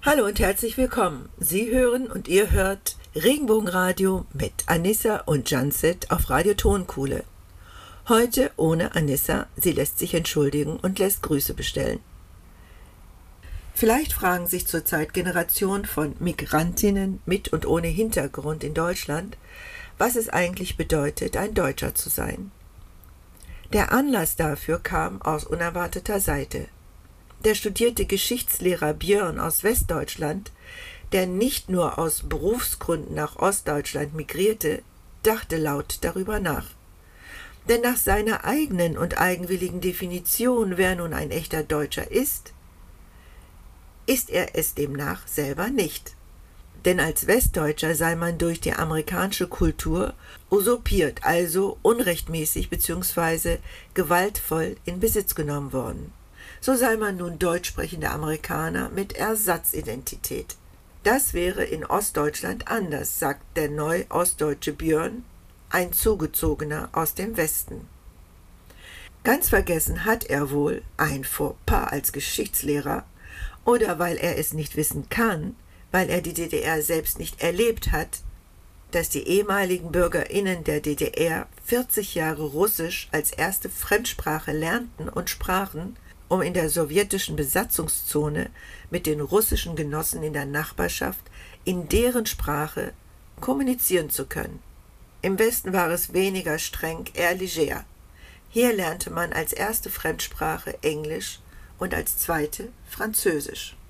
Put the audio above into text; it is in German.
Hallo und herzlich willkommen. Sie hören und ihr hört Regenbogenradio mit Anissa und Janset auf Radio Tonkuhle. Heute ohne Anissa, sie lässt sich entschuldigen und lässt Grüße bestellen. Vielleicht fragen sich zurzeit Generationen von Migrantinnen mit und ohne Hintergrund in Deutschland, was es eigentlich bedeutet, ein Deutscher zu sein. Der Anlass dafür kam aus unerwarteter Seite. Der studierte Geschichtslehrer Björn aus Westdeutschland, der nicht nur aus Berufsgründen nach Ostdeutschland migrierte, dachte laut darüber nach. Denn nach seiner eigenen und eigenwilligen Definition, wer nun ein echter Deutscher ist er es demnach selber nicht. Denn als Westdeutscher sei man durch die amerikanische Kultur usurpiert, also unrechtmäßig bzw. gewaltvoll in Besitz genommen worden. So sei man nun deutsch sprechender Amerikaner mit Ersatzidentität. Das wäre in Ostdeutschland anders, sagt der neu-ostdeutsche Björn, ein Zugezogener aus dem Westen. Ganz vergessen hat er wohl ein Fauxpas als Geschichtslehrer, oder weil er es nicht wissen kann, weil er die DDR selbst nicht erlebt hat, dass die ehemaligen BürgerInnen der DDR 40 Jahre Russisch als erste Fremdsprache lernten und sprachen, um in der sowjetischen Besatzungszone mit den russischen Genossen in der Nachbarschaft in deren Sprache kommunizieren zu können. Im Westen war es weniger streng, eher leger. Hier lernte man als erste Fremdsprache Englisch und als zweite Französisch.